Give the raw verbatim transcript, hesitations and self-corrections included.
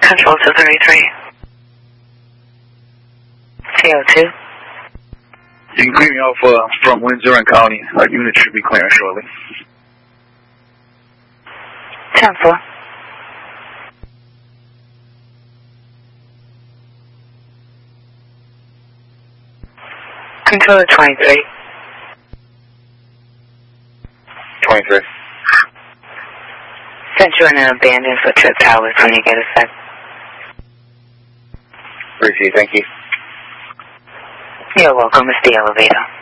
Control two thirty-three. C O two. You can clear me off uh, from Windsor and County. Our unit should be clearing shortly. ten four. Controller twenty-three. twenty-three. Sent you in an abandoned foot trip towers when you get a sec. Appreciate it, thank you. You're welcome, it's the elevator.